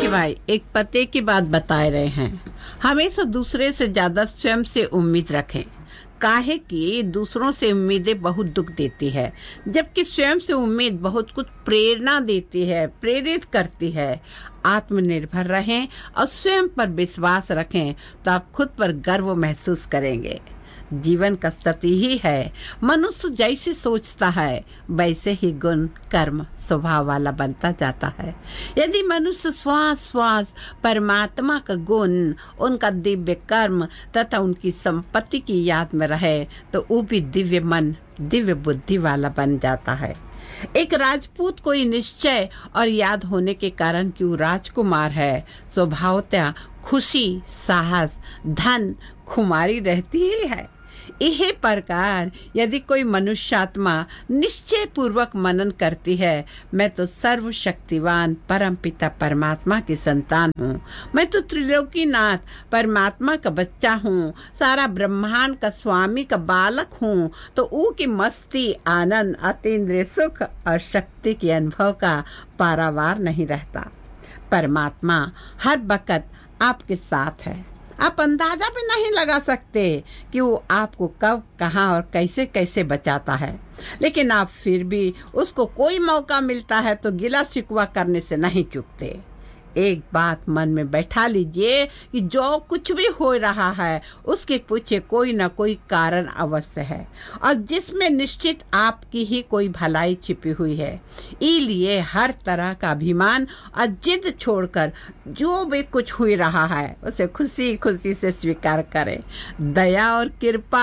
भाई एक पते की बात बता रहे हैं। हमेशा दूसरे से ज्यादा स्वयं से उम्मीद रखें। काहे कि दूसरों से उम्मीदें बहुत दुख देती है, जबकि स्वयं से उम्मीद बहुत कुछ प्रेरणा देती है, प्रेरित करती है। आत्मनिर्भर रहें और स्वयं पर विश्वास रखें तो आप खुद पर गर्व महसूस करेंगे। जीवन का सत्य ही है, मनुष्य जैसे सोचता है वैसे ही गुण कर्म स्वभाव वाला बनता जाता है। यदि मनुष्य श्वास श्वास परमात्मा का गुण, उनका दिव्य कर्म तथा उनकी संपत्ति की याद में रहे तो वो भी दिव्य मन दिव्य बुद्धि वाला बन जाता है। एक राजपूत कोई निश्चय और याद होने के कारण कि वो राजकुमार है, स्वभावतः खुशी साहस धन खुमारी रहती ही है। यही प्रकार यदि कोई मनुष्यात्मा निश्चय पूर्वक मनन करती है, मैं तो सर्वशक्तिवान परम पिता परमात्मा की संतान हूँ, मैं तो त्रिलोकीनाथ परमात्मा का बच्चा हूँ, सारा ब्रह्मांड का स्वामी का बालक हूँ, तो ऊ की मस्ती आनंद अतीन्द्रिय सुख और शक्ति के अनुभव का पारावार नहीं रहता। परमात्मा हर वक्त आपके साथ है। आप अंदाजा भी नहीं लगा सकते कि वो आपको कब कहाँ और कैसे कैसे बचाता है, लेकिन आप फिर भी उसको कोई मौका मिलता है तो गिला शिकवा करने से नहीं चूकते। एक बात मन में बैठा लीजिए कि जो कुछ भी हो रहा है उसके पीछे कोई न कोई कारण अवश्य है, और जिसमें निश्चित आपकी ही कोई भलाई छिपी हुई है। इसलिए हर तरह का अभिमान और जिद छोड़कर जो भी कुछ हो रहा है उसे खुशी खुशी से स्वीकार करें। दया और कृपा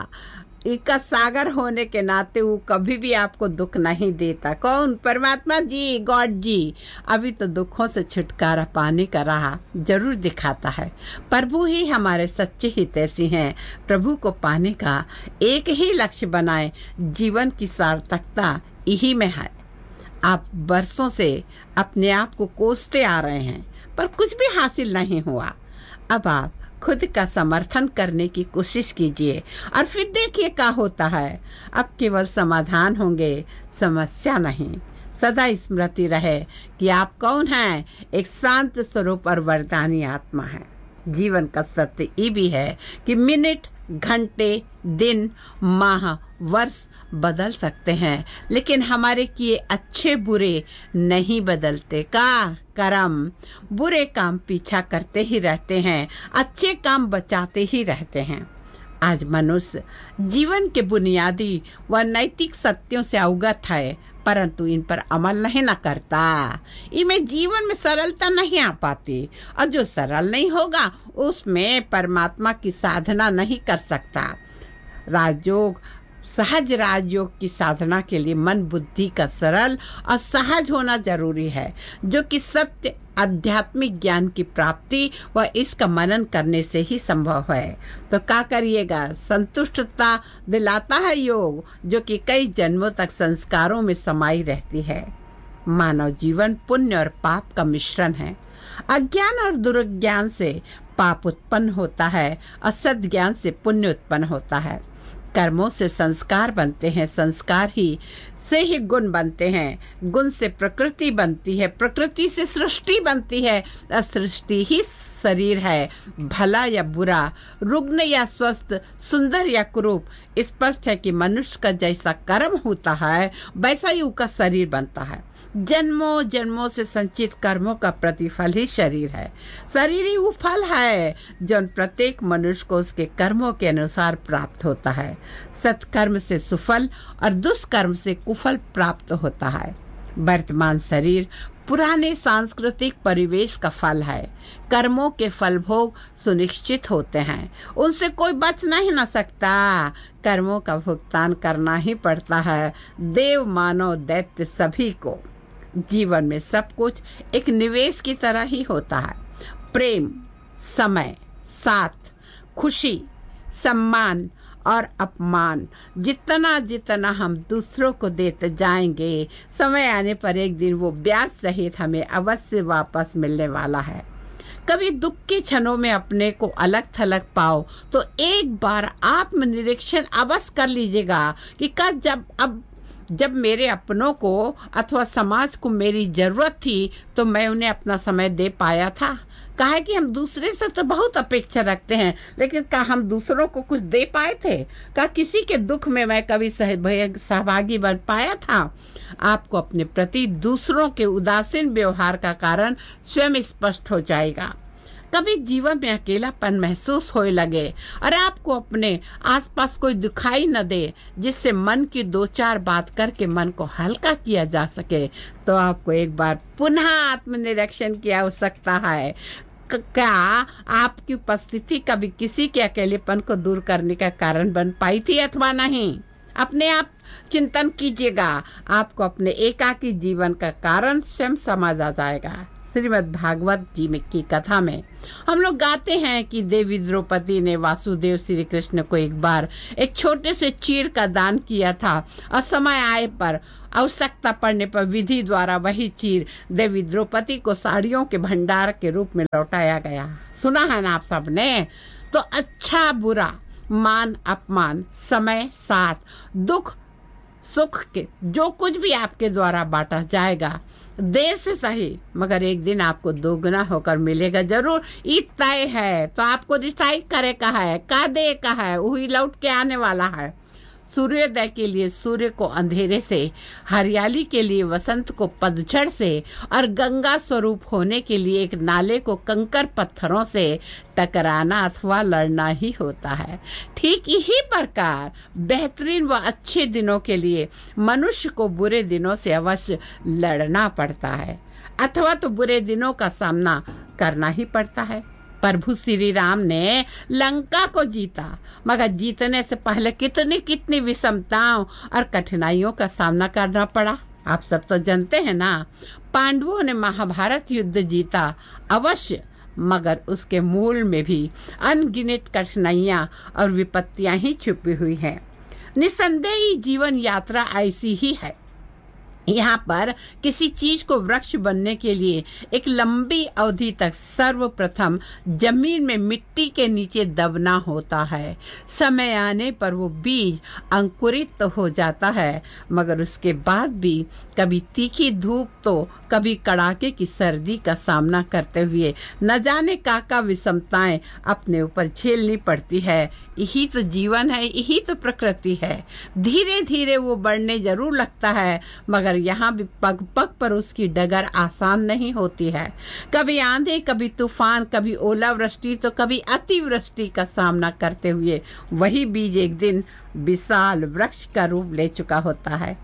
इसका सागर होने के नाते वो कभी भी आपको दुख नहीं देता। कौन? परमात्मा जी, गॉड जी। अभी तो दुखों से छुटकारा पाने का राह जरूर दिखाता है। प्रभु ही हमारे सच्चे हितैषी हैं। प्रभु को पाने का एक ही लक्ष्य बनाए, जीवन की सार्थकता यही में है। आप बरसों से अपने आप को कोसते आ रहे हैं पर कुछ भी हासिल नहीं हुआ। अब आप खुद का समर्थन करने की कोशिश कीजिए और फिर देखिए क्या होता है। अब केवल समाधान होंगे, समस्या नहीं। सदा स्मृति रहे कि आप कौन हैं, एक शांत स्वरूप और वरदानी आत्मा है। जीवन का सत्य ये भी है कि मिनट घंटे दिन माह वर्ष बदल सकते हैं, लेकिन हमारे किए अच्छे बुरे नहीं बदलते। का कर्म बुरे काम पीछा करते ही रहते हैं, अच्छे काम बचाते ही रहते हैं। आज मनुष्य जीवन के बुनियादी व नैतिक सत्यों से अवगत है, परंतु इन पर अमल नहीं न करता। इनमें जीवन में सरलता नहीं आ पाती, और जो सरल नहीं होगा उसमें परमात्मा की साधना नहीं कर सकता। राजयोग सहज राजयोग की साधना के लिए मन बुद्धि का सरल और सहज होना जरूरी है, जो कि सत्य आध्यात्मिक ज्ञान की प्राप्ति व इसका मनन करने से ही संभव है। तो क्या करिएगा? संतुष्टता दिलाता है योग, जो कि कई जन्मों तक संस्कारों में समाई रहती है। मानव जीवन पुण्य और पाप का मिश्रण है। अज्ञान और दुर्ज्ञान से पाप उत्पन्न होता है और सद्ज्ञान से पुण्य उत्पन्न होता है। कर्मों से संस्कार बनते हैं, संस्कार ही से ही गुण बनते हैं, गुण से प्रकृति बनती है, प्रकृति से सृष्टि बनती है, और सृष्टि ही शरीर है। भला या बुरा, रुग्ण या स्वस्थ, सुंदर या कुरूप, स्पष्ट है कि मनुष्य का जैसा कर्म होता है वैसा ही उसका शरीर बनता है। जन्मों जन्मों से संचित कर्मों का प्रतिफल ही शरीर है। शरीर ही वो फल है जो प्रत्येक मनुष्य को उसके कर्मों के अनुसार प्राप्त होता है। सत्कर्म से सुफल और दुष्कर्म से कुफल प्राप्त होता है। वर्तमान शरीर पुराने सांस्कृतिक परिवेश का फल है। कर्मों के फल भोग सुनिश्चित होते हैं, उनसे कोई बच नहीं न सकता। कर्मों का भुगतान करना ही पड़ता है, देव मानव दैत्य सभी को। जीवन में सब कुछ एक निवेश की तरह ही होता है। प्रेम, समय, साथ, खुशी, सम्मान और अपमान, जितना जितना हम दूसरों को देते जाएंगे, समय आने पर एक दिन वो ब्याज सहित हमें अवश्य वापस मिलने वाला है। कभी दुख के क्षणों में अपने को अलग थलग पाओ तो एक बार आत्मनिरीक्षण अवश्य कर लीजिएगा कि जब मेरे अपनों को अथवा समाज को मेरी जरूरत थी तो मैं उन्हें अपना समय दे पाया था? कहा कि हम दूसरे से तो बहुत अपेक्षा रखते हैं, लेकिन क्या हम दूसरों को कुछ दे पाए थे? क्या किसी के दुख में मैं कभी सहभागी बन पाया था? आपको अपने प्रति दूसरों के उदासीन व्यवहार का कारण स्वयं स्पष्ट हो जाएगा। कभी जीवन में अकेलापन महसूस होने लगे और आपको अपने आसपास कोई दिखाई न दे जिससे मन की दो चार बात करके मन को हल्का किया जा सके, तो आपको एक बार पुनः आत्मनिरीक्षण की आवश्यकता है। क्या आपकी उपस्थिति कभी किसी के अकेलेपन को दूर करने का कारण बन पाई थी अथवा नहीं? अपने आप चिंतन कीजिएगा, आपको अपने एकाकी जीवन का कारण स्वयं समझ आ जाएगा। श्रीमद् भागवत जी में की कथा में हम लोग गाते हैं कि देवी द्रौपदी ने वासुदेव श्री कृष्ण को एक बार एक छोटे से चीर का दान किया था और समय आए पर आवश्यकता पड़ने पर विधि द्वारा वही चीर देवी द्रौपदी को साड़ियों के भंडार के रूप में लौटाया गया। सुना है ना आप सबने? तो अच्छा बुरा, मान अपमान, समय साथ, दुख सुख के जो कुछ भी आपके द्वारा बांटा जाएगा, देर से सही मगर एक दिन आपको दोगुना होकर मिलेगा जरूर। ये तय है। तो आपको डिसाइड करे का है, का दे का है, वही लौट के आने वाला है। सूर्योदय के लिए सूर्य को अंधेरे से, हरियाली के लिए वसंत को पतझड़ से और गंगा स्वरूप होने के लिए एक नाले को कंकर पत्थरों से टकराना अथवा लड़ना ही होता है। ठीक यही प्रकार बेहतरीन व अच्छे दिनों के लिए मनुष्य को बुरे दिनों से अवश्य लड़ना पड़ता है अथवा तो बुरे दिनों का सामना करना ही पड़ता है। प्रभु श्री राम ने लंका को जीता, मगर जीतने से पहले कितनी कितनी विषमताओं और कठिनाइयों का सामना करना पड़ा, आप सब तो जानते हैं ना। पांडवों ने महाभारत युद्ध जीता अवश्य, मगर उसके मूल में भी अनगिनत कठिनाइयां और विपत्तियां ही छुपी हुई हैं। निसंदेह जीवन यात्रा ऐसी ही है। यहाँ पर किसी चीज को वृक्ष बनने के लिए एक लंबी अवधि तक सर्वप्रथम जमीन में मिट्टी के नीचे दबना होता है। समय आने पर वो बीज अंकुरित तो हो जाता है, मगर उसके बाद भी कभी तीखी धूप तो कभी कड़ाके की सर्दी का सामना करते हुए न जाने का विषमताएं अपने ऊपर झेलनी पड़ती है। यही तो जीवन है, यही तो प्रकृति है। धीरे धीरे वो बढ़ने जरूर लगता है, मगर यहाँ भी पग पग पर उसकी डगर आसान नहीं होती है। कभी आंधी, कभी तूफान, कभी ओलावृष्टि तो कभी अतिवृष्टि का सामना करते हुए वही बीज एक दिन विशाल वृक्ष का रूप ले चुका होता है।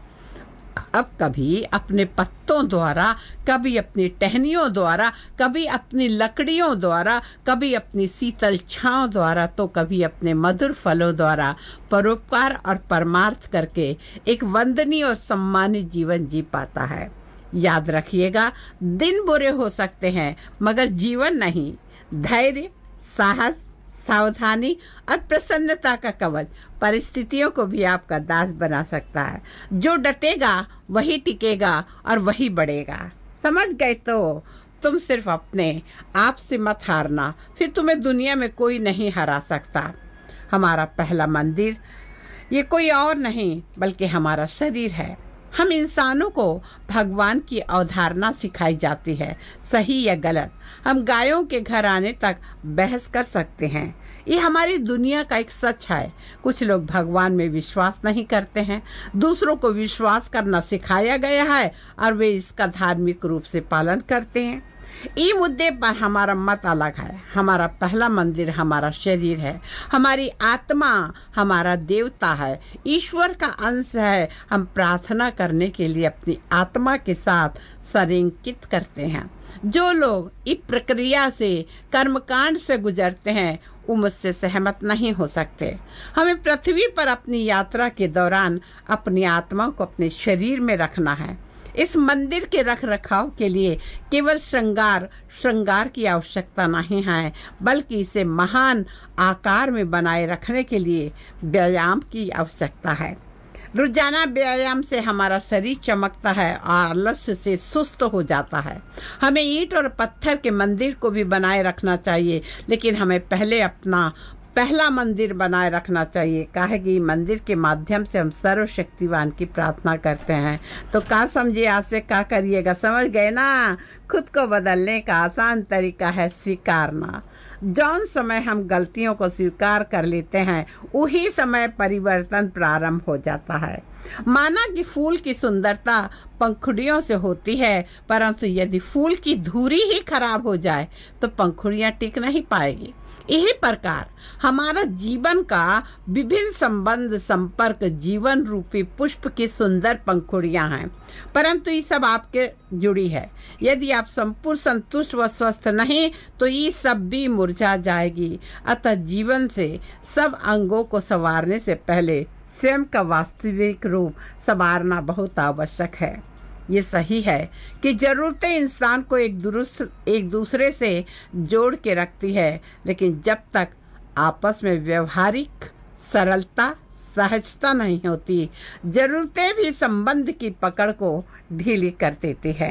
अब कभी अपने पत्तों द्वारा, कभी अपनी टहनियों द्वारा, कभी अपनी लकड़ियों द्वारा, कभी अपनी शीतल छांव द्वारा, तो कभी अपने मधुर फलों द्वारा परोपकार और परमार्थ करके एक वंदनीय और सम्मानित जीवन जी पाता है। याद रखिएगा, दिन बुरे हो सकते हैं मगर जीवन नहीं। धैर्य, साहस, सावधानी और प्रसन्नता का कवच परिस्थितियों को भी आपका दास बना सकता है। जो डटेगा वही टिकेगा और वही बढ़ेगा। समझ गए? तो तुम सिर्फ अपने आप से मत हारना, फिर तुम्हें दुनिया में कोई नहीं हरा सकता। हमारा पहला मंदिर ये कोई और नहीं बल्कि हमारा शरीर है। हम इंसानों को भगवान की अवधारणा सिखाई जाती है, सही या गलत। हम गायों के घर आने तक बहस कर सकते हैं। ये हमारी दुनिया का एक सच है। कुछ लोग भगवान में विश्वास नहीं करते हैं, दूसरों को विश्वास करना सिखाया गया है और वे इसका धार्मिक रूप से पालन करते हैं। इस मुद्दे पर हमारा मत अलग है। हमारा पहला मंदिर हमारा शरीर है, हमारी आत्मा हमारा देवता है, ईश्वर का अंश है। हम प्रार्थना करने के लिए अपनी आत्मा के साथ संरेखित करते हैं। जो लोग इस प्रक्रिया से, कर्मकांड से गुजरते हैं, वो मुझसे सहमत नहीं हो सकते। हमें पृथ्वी पर अपनी यात्रा के दौरान अपनी आत्मा को अपने शरीर में रखना है। इस मंदिर के रख रखाव के लिए केवल श्रृंगार की आवश्यकता नहीं है, बल्कि इसे महान आकार में बनाए रखने के लिए व्यायाम की आवश्यकता है। रोजाना व्यायाम से हमारा शरीर चमकता है और आलस्य से सुस्त हो जाता है। हमें ईंट और पत्थर के मंदिर को भी बनाए रखना चाहिए, लेकिन हमें पहले अपना पहला मंदिर बनाए रखना चाहिए। काहे कि मंदिर के माध्यम से हम सर्वशक्तिवान की प्रार्थना करते हैं। तो का समझिए, आज से का करिएगा, समझ गए ना। खुद को बदलने का आसान तरीका है स्वीकारना। जौन समय हम गलतियों को स्वीकार कर लेते हैं उही समय परिवर्तन प्रारंभ हो जाता है। माना कि फूल की सुंदरता पंखुड़ियों से होती है, परंतु यदि फूल की धुरी ही खराब हो जाए तो पंखुड़ियां टिक नहीं पाएगी। यही प्रकार हमारा जीवन का विभिन्न संबंध संपर्क जीवन रूपी पुष्प की सुंदर पंखुड़ियां हैं, परंतु ये सब आपके जुड़ी है। यदि आप संपूर्ण संतुष्ट व स्वस्थ नहीं तो ये सब भी मुरझा जाएगी। अतः जीवन से सब अंगों को संवारने से पहले स्वयं का वास्तविक रूप संवारना बहुत आवश्यक है। ये सही है कि जरूरतें इंसान को एक दूसरे से जोड़ के रखती है, लेकिन जब तक आपस में व्यवहारिक सरलता सहजता नहीं होती, जरूरतें भी संबंध की पकड़ को ढीली कर देती है।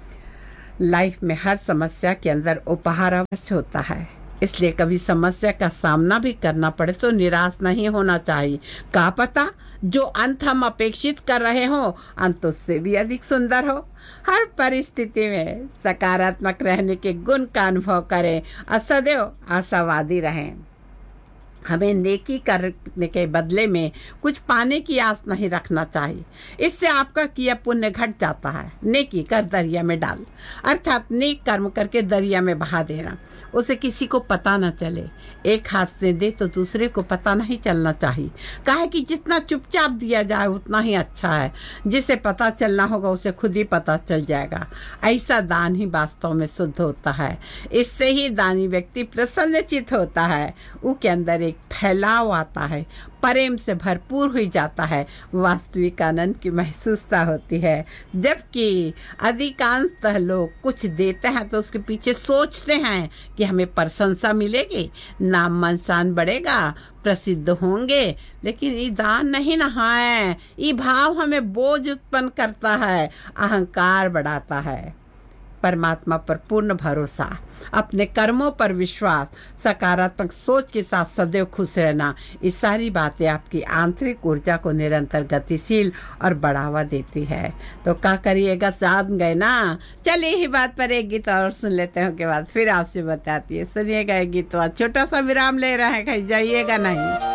लाइफ में हर समस्या के अंदर उपहार अवश्य होता है, इसलिए कभी समस्या का सामना भी करना पड़े तो निराश नहीं होना चाहिए। क्या पता जो अंत हम अपेक्षित कर रहे हो अंत उससे भी अधिक सुंदर हो। हर परिस्थिति में सकारात्मक रहने के गुण का अनुभव करें और सदैव आशावादी रहें। हमें नेकी करने के बदले में कुछ पाने की आस नहीं रखना चाहिए। इससे आपका किया पुण्य घट जाता है। नेकी कर दरिया में डाल, अर्थात नेक कर्म करके दरिया में बहा देना, उसे किसी को पता न चले। एक हाथ से दे तो दूसरे को पता नहीं चलना चाहिए। काहे कि जितना चुपचाप दिया जाए उतना ही अच्छा है। जिसे पता चलना होगा उसे खुद ही पता चल जाएगा। ऐसा दान ही वास्तव में शुद्ध होता है। इससे ही दानी व्यक्ति प्रसन्नचित होता है। उसके अंदर फैलाव आता है, प्रेम से भरपूर हो जाता है, वास्तविक आनंद की महसूसता होती है। जबकि अधिकांशतः लोग कुछ देते हैं तो उसके पीछे सोचते हैं कि हमें प्रशंसा मिलेगी, नाम मनसान बढ़ेगा, प्रसिद्ध होंगे, लेकिन ये दान नहीं ना है। ये भाव हमें बोझ उत्पन्न करता है, अहंकार बढ़ाता है। परमात्मा पर पूर्ण भरोसा, अपने कर्मों पर विश्वास, सकारात्मक सोच के साथ सदैव खुश रहना, ये सारी बातें आपकी आंतरिक ऊर्जा को निरंतर गतिशील और बढ़ावा देती है। तो क्या करिएगा, जान गए ना। चलिए ही बात पर एक गीत और सुन लेते हैं, के बाद फिर आपसे बताती है। सुनिएगा एक गीत, छोटा सा विराम ले रहे हैं, कहीं जाइएगा नहीं।